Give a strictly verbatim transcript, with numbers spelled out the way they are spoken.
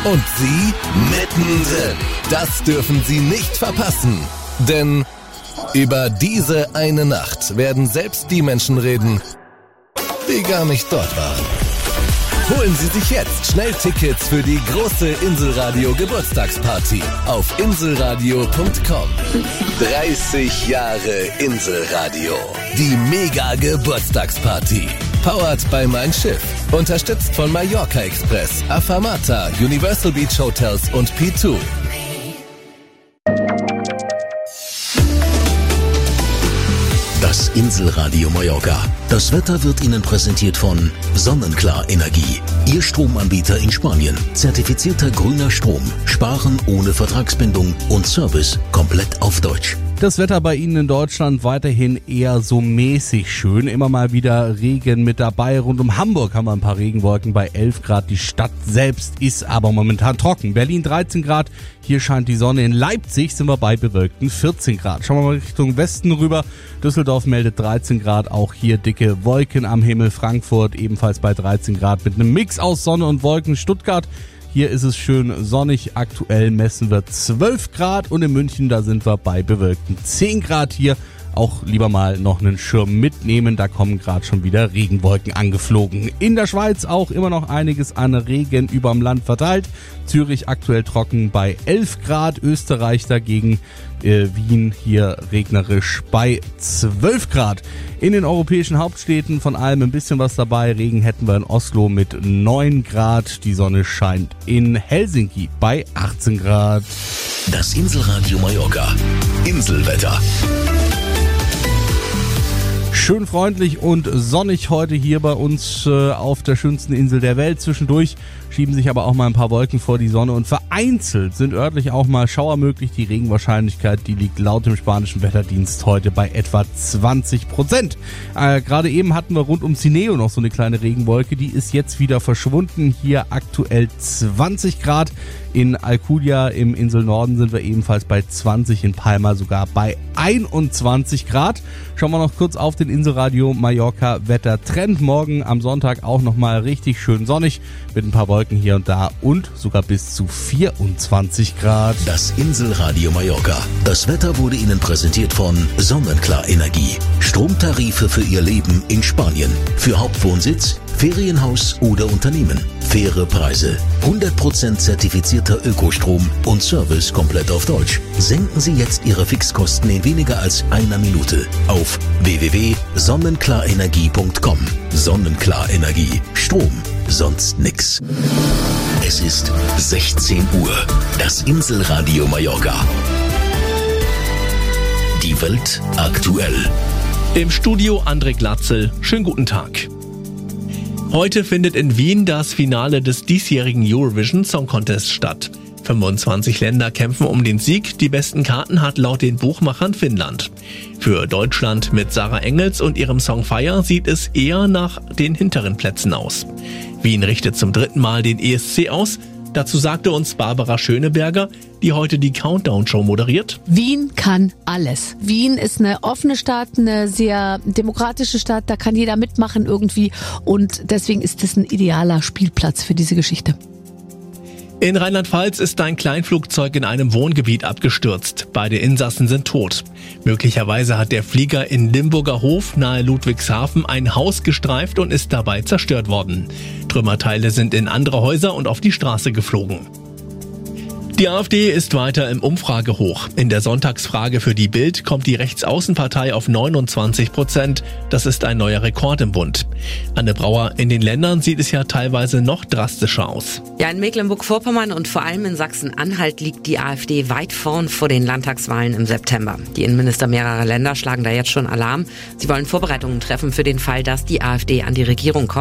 Und Sie mittendrin. Das dürfen Sie nicht verpassen. Denn über diese eine Nacht werden selbst die Menschen reden, die gar nicht dort waren. Holen Sie sich jetzt schnell Tickets für die große Inselradio Geburtstagsparty auf inselradio punkt com. dreißig Jahre Inselradio. Die Mega Geburtstagsparty. Powered by Mein Schiff. Unterstützt von Mallorca Express, Afamata, Universal Beach Hotels und P zwei. Das Inselradio Mallorca. Das Wetter wird Ihnen präsentiert von Sonnenklar Energie. Ihr Stromanbieter in Spanien. Zertifizierter grüner Strom. Sparen ohne Vertragsbindung und Service komplett auf Deutsch. Das Wetter bei Ihnen in Deutschland weiterhin eher so mäßig schön. Immer mal wieder Regen mit dabei. Rund um Hamburg haben wir ein paar Regenwolken bei elf Grad. Die Stadt selbst ist aber momentan trocken. Berlin dreizehn Grad. Hier scheint die Sonne. In Leipzig sind wir bei bewölkten vierzehn Grad. Schauen wir mal Richtung Westen rüber. Düsseldorf meldet dreizehn Grad. Auch hier dicke Wolken am Himmel. Frankfurt ebenfalls bei dreizehn Grad mit einem Mix aus Sonne und Wolken. Stuttgart, hier ist es schön sonnig. Aktuell messen wir zwölf Grad und in München, da sind wir bei bewölkten zehn Grad hier. Auch lieber mal noch einen Schirm mitnehmen, da kommen gerade schon wieder Regenwolken angeflogen. In der Schweiz auch immer noch einiges an Regen überm Land verteilt. Zürich aktuell trocken bei elf Grad, Österreich dagegen äh, Wien hier regnerisch bei zwölf Grad. In den europäischen Hauptstädten von allem ein bisschen was dabei. Regen hätten wir in Oslo mit neun Grad. Die Sonne scheint in Helsinki bei achtzehn Grad. Das Inselradio Mallorca. Inselwetter. Schön freundlich und sonnig heute hier bei uns äh, auf der schönsten Insel der Welt. Zwischendurch schieben sich aber auch mal ein paar Wolken vor die Sonne und vereinzelt sind örtlich auch mal Schauer möglich. Die Regenwahrscheinlichkeit, die liegt laut dem spanischen Wetterdienst heute bei etwa zwanzig Prozent. Äh, gerade eben hatten wir rund um Cineo noch so eine kleine Regenwolke, die ist jetzt wieder verschwunden. Hier aktuell zwanzig Grad. In Alcudia im Inselnorden sind wir ebenfalls bei zwanzig, in Palma sogar bei einundzwanzig Grad. Schauen wir noch kurz auf den Inselradio Mallorca Wettertrend. Morgen am Sonntag auch nochmal richtig schön sonnig mit ein paar Wolken hier und da und sogar bis zu vierundzwanzig Grad. Das Inselradio Mallorca. Das Wetter wurde Ihnen präsentiert von Sonnenklar Energie. Stromtarife für Ihr Leben in Spanien. Für Hauptwohnsitz, Ferienhaus oder Unternehmen. Faire Preise. hundert Prozent zertifizierter Ökostrom und Service komplett auf Deutsch. Senken Sie jetzt Ihre Fixkosten in weniger als einer Minute auf w w w punkt sonnenklarenergie punkt com. Sonnenklar Energie. Strom. Sonst nix. Es ist sechzehn Uhr. Das Inselradio Mallorca. Die Welt aktuell. Im Studio André Glatzel. Schönen guten Tag. Heute findet in Wien das Finale des diesjährigen Eurovision Song Contest statt. fünfundzwanzig Länder kämpfen um den Sieg. Die besten Karten hat laut den Buchmachern Finnland. Für Deutschland mit Sarah Engels und ihrem Song Fire sieht es eher nach den hinteren Plätzen aus. Wien richtet zum dritten Mal den E S C aus. Dazu sagte uns Barbara Schöneberger, die heute die Countdown-Show moderiert. Wien kann alles. Wien ist eine offene Stadt, eine sehr demokratische Stadt, da kann jeder mitmachen irgendwie und deswegen ist das ein idealer Spielplatz für diese Geschichte. In Rheinland-Pfalz ist ein Kleinflugzeug in einem Wohngebiet abgestürzt. Beide Insassen sind tot. Möglicherweise hat der Flieger in Limburger Hof nahe Ludwigshafen ein Haus gestreift und ist dabei zerstört worden. Trümmerteile sind in andere Häuser und auf die Straße geflogen. Die AfD ist weiter im Umfragehoch. In der Sonntagsfrage für die Bild kommt die Rechtsaußenpartei auf neunundzwanzig Prozent. Das ist ein neuer Rekord im Bund. Anne Brauer, in den Ländern sieht es ja teilweise noch drastischer aus. Ja, in Mecklenburg-Vorpommern und vor allem in Sachsen-Anhalt liegt die AfD weit vorn vor den Landtagswahlen im September. Die Innenminister mehrerer Länder schlagen da jetzt schon Alarm. Sie wollen Vorbereitungen treffen für den Fall, dass die AfD an die Regierung kommt.